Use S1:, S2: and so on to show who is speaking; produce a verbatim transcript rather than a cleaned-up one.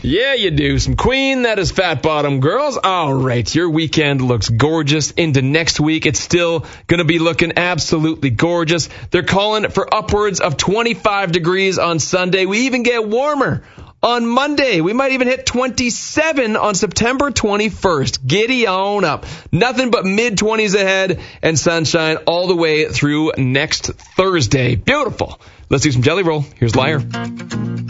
S1: Yeah, you do. Some Queen, that is Fat Bottom Girls. All right, your weekend looks gorgeous. Into next week, it's still going to be looking absolutely gorgeous. They're calling for upwards of twenty-five degrees on Sunday. We even get warmer on Monday. We might even hit twenty-seven on September twenty-first. Giddy on up. Nothing but mid-twenties ahead and sunshine all the way through next Thursday. Beautiful. Let's do some Jelly Roll. Here's Liar.